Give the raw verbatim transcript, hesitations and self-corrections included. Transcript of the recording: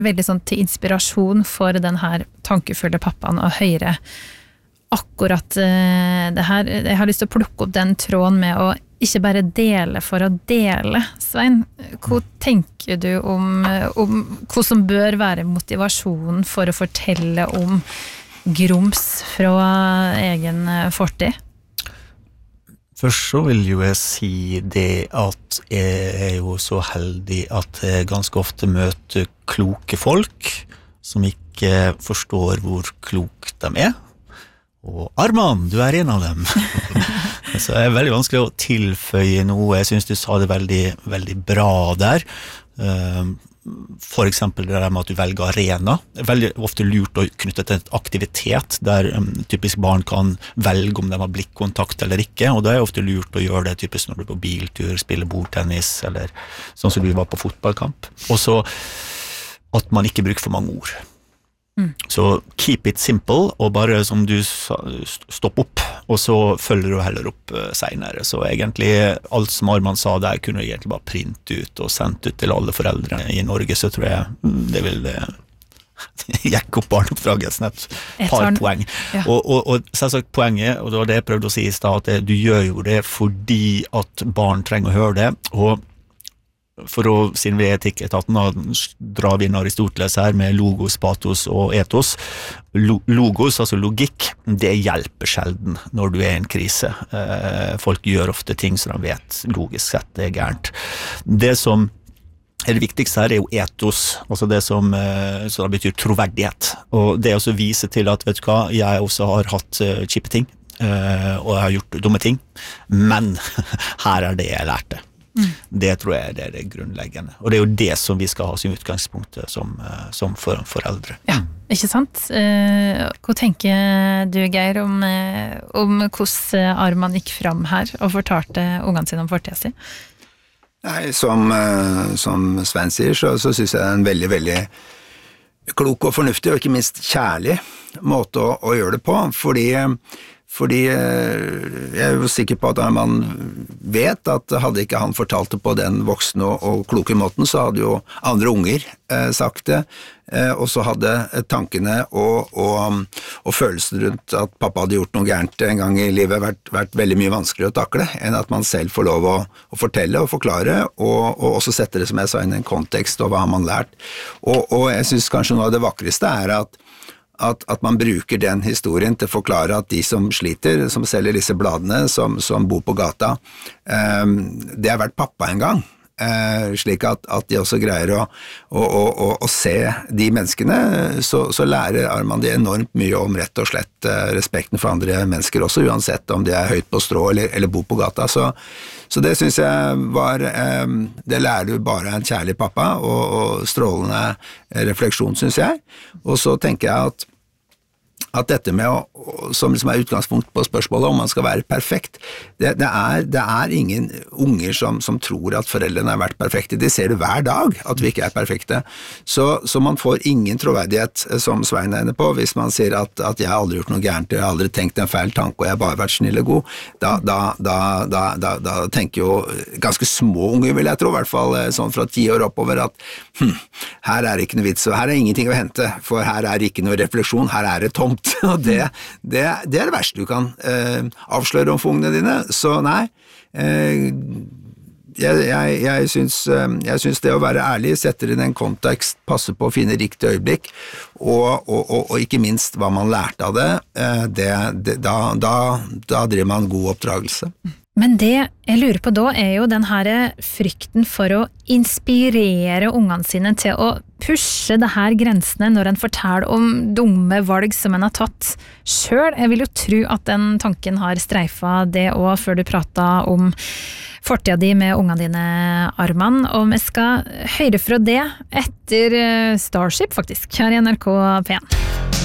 veldig sånn til inspirasjon for den her tankefulle pappaen å høre akkurat uh, det her. Jeg har lyst til å plukke opp den tråden med å ikke bare dele for å dele, Svein. Hva tenker du om, om hva som bør være motivasjonen for å fortelle om grums fra egen fortid? Først så vil jo jeg si det at jeg er jo så heldig at jeg ganske ofte møter kloke folk som ikke forstår hvor klok de er. Og Arman, du er en av dem. Så det er veldig vanskelig å tilføye noe. Jeg synes du sa det veldig, veldig bra der. For eksempel det der med at du velger arena. Det er veldig ofte lurt å knytte til en aktivitet der um, typisk barn kan velge om de har blikkontakt eller ikke, og det er ofte lurt å gjøre det typisk når du er på biltur, spiller bordtennis, eller sånn som du var på fotballkamp. Og så at man ikke bruker for mange ord. Mm. Så keep it simple, og bare som du sa, stopp opp, og så følger du heller opp uh, senere. Så egentlig alt som Arman sa der kunne du egentlig bare printe ut og sendt ut til alle foreldre i Norge, så tror jeg det vil det gikk opp barneoppdragelsen et par poeng. Ja. Og, og, og selvsagt poenget, og det var det jeg prøvde å si i sted, at du gjør jo det fordi at barn trenger å høre det, og for å, siden vi er etikketaten, drar vi inn Aristoteles her med logos, patos og etos. Logos, altså logikk, det hjelper sjelden når du er i en krise. Folk gjør ofte ting som de vet logisk sett det er gærent. Det som er det viktigste her er jo etos, altså det som, som det betyr troverdighet. Og det er også å vise til at, vet du hva, jeg også har hatt kjipe ting, og jeg har gjort dumme ting, men her er det jeg lærte. Mm. Det tror jeg det er det grunnleggende, og det er jo det som vi skal ha som utgangspunkt som, som for, foreldre. Ja, ikke sant? Eh, hva tenker du, Geir, om, om hvordan Arman gikk fram her og fortalte ungene sine om fortiden sin? Nei, som, som Svein sier, så, så synes jeg det er en veldig, veldig klok og fornuftig, og ikke minst kjærlig måte å, å gjøre det på, fordi Fordi jeg er jo sikker på at man vet at hadde ikke han fortalt det på den voksne og, og kloke måten, så hadde jo andre unger eh, sagt det, eh, og så hadde tankene og, og, og følelsen rundt at pappa hadde gjort noe gærent en gang i livet vært, vært veldig mye vanskeligere å takle, enn at man selv får lov å, å fortelle og forklare, og, og også sette det, som jeg sa, inn i en kontekst, og hva har man lært. Og, og jeg synes kanskje noe av det vakreste er at At, at man bruker den historien til å forklare at de som sliter, som selger disse bladene, som, som bor på gata, eh, det har vært pappa en gang. Eh, slik at, at de også greier å, å, å, å se de menneskene, så, så lærer Arman de enormt mye om rett og slett eh, respekten for andre mennesker også, uansett om de er høyt på strå eller, eller bor på gata. Så, så det synes jeg var, eh, det lærer du bare en kjærlig pappa, og, og strålende refleksjon, synes jeg. Og så tenker jeg at at dette med å, som liksom er utgangspunkt på spørsmålet om man skal være perfekt, det, det, er, det er ingen unger som, som tror at foreldrene har vært perfekte. De ser det hver dag, at vi ikke er perfekte. Så, så man får ingen troverdighet, som Svein er inne på, hvis man sier at, at jeg har aldri gjort noe gærent, jeg har aldri tenkt en feil tanke, og jeg har bare vært snill og god. Da, da, da, da, da, da tenker jo ganske små unger, vil jeg tro, i hvert fall sånn fra ti år oppover, at hm, her er det ikke noe vits, og her er ingenting å hente, for her er det ikke noe refleksjon, her er det tomt. Og det, det, det er det verste du kan eh, avsløre om ungene dine, så nei, eh, jeg, jeg, jeg, synes, eh, jeg synes det å være ærlig, setter inn en kontekst, passe på å finne riktig øyeblikk, og, og, og, og ikke minst hva man lærte av det, eh, det, det da, da, da driver man god oppdragelse. Men det jeg lurer på da er jo den her frykten for å inspirere ungene sine til å pushe det her grensene når en forteller om dumme valg som en har tatt selv. Jeg vil jo tro at den tanken har streifet det også før du pratet om fortiden din med ungene dine, Arman, og vi skal høre fra det etter Starship faktisk, her i N R K P en.